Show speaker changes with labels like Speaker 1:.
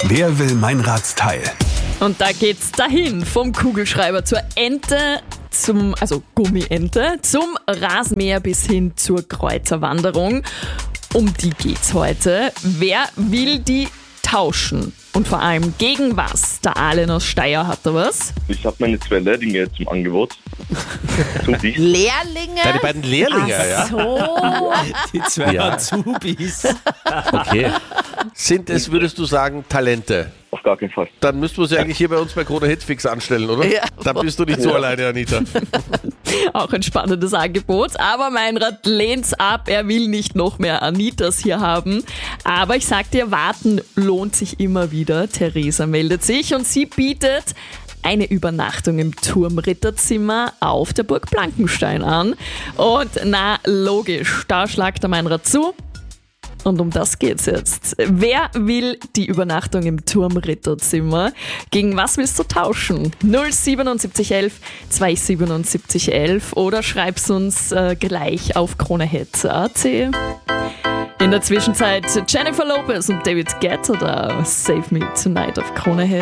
Speaker 1: Wer will Meinrads Teil?
Speaker 2: Und da geht's dahin, vom Kugelschreiber zur Ente, Gummiente, zum Rasenmäher bis hin zur Kreuzerwanderung. Um die geht's heute. Wer will die tauschen? Und vor allem gegen was? Der Alen aus Steyr hat da was.
Speaker 3: Ich habe meine 2 Lehrlinge jetzt im Angebot. Zum Dich.
Speaker 4: Lehrlinge?
Speaker 5: Deine beiden Lehrlinge,
Speaker 4: Ach so.
Speaker 6: Die 2
Speaker 5: Ja.
Speaker 6: Azubis.
Speaker 5: Okay. Sind es, würdest du sagen, Talente?
Speaker 3: Auf gar keinen Fall.
Speaker 5: Dann müssten wir sie eigentlich hier bei uns bei Krone Hitfix anstellen, oder?
Speaker 4: Ja.
Speaker 5: Da bist du nicht so alleine, Anita.
Speaker 2: Auch ein spannendes Angebot. Aber Meinrad lehnt's ab. Er will nicht noch mehr Anitas hier haben. Aber ich sag dir, warten lohnt sich immer wieder. Theresa meldet sich und sie bietet eine Übernachtung im Turmritterzimmer auf der Burg Blankenstein an. Und na, logisch, da schlagt der Meinrad zu. Und um das geht's jetzt. Wer will die Übernachtung im Turmritterzimmer? Gegen was willst du tauschen? 07711 27711 oder schreib's uns gleich auf kronehit.at. In der Zwischenzeit Jennifer Lopez und David Guetta da. Save Me Tonight auf Krone Hit.